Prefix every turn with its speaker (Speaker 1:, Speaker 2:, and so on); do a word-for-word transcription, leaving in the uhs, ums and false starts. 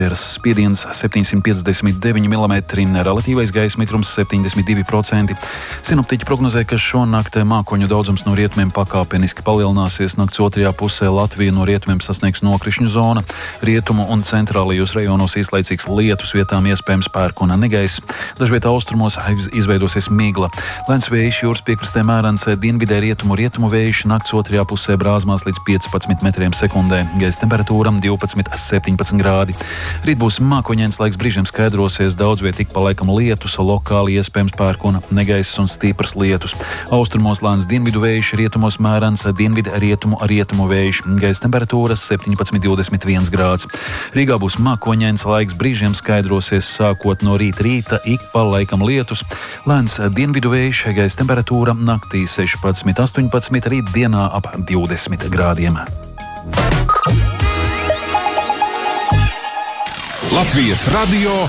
Speaker 1: Spiediens septiņsimt piecdesmit deviņi milimetri, relatīvais gaisa mitrums septiņdesmit divi procenti. Sinoptiķi prognozē, ka šonakt mākoņu daudzums no rietumiem pakāpeniski palielināsies. Nakts otrajā pusē Latviju no rietumiem sasniegs nokrišņu zona. Rietumu un centrālajos rajonos īslaicīgs lietus, vietām iespējams pērkona negaiss. Dažvietā austrumos izveidosies migla. Lēns vējš jūras piekrastē mērens, dienvidē rietumu rietumu vējš, nakts otrajā pusē brāzmās līdz piecpadsmit metriem sekundē. Gaisa temperatūra divpadsmit septiņpadsmit grādi. Rīt būs mākoņains laiks, brīžiem skaidrosies, daudz viet tik pa laikam lietus, lokāli iespējams pērkona negaiss un stiprs lietus. Austrumos lēns dienvidu vējš, rietumos mērens, dienvidu rietumu rietumu vējš. Gaisa temperatūra septiņpadsmit divdesmit viens grāds. Rīgā būs mākoņains laiks, brīžiem skaidrosies, sākot no rīta rīta, ik pa laikam lietus. Lēns dienvidu vējš, gaisa temperatūra naktī sešpadsmit astoņpadsmit, rīt dienā ap divdesmit grādiem.
Speaker 2: Latvijas radio